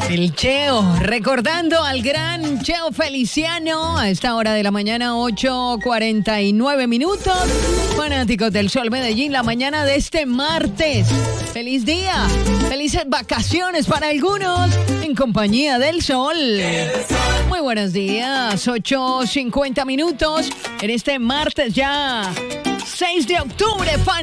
El Cheo, recordando al gran Cheo Feliciano a esta hora de la mañana, 8:49 minutos. Fanáticos del Sol Medellín, la mañana de este martes. Feliz día, felices vacaciones para algunos en compañía del Sol. Muy buenos días, 8:50 minutos en este martes ya 6 de octubre.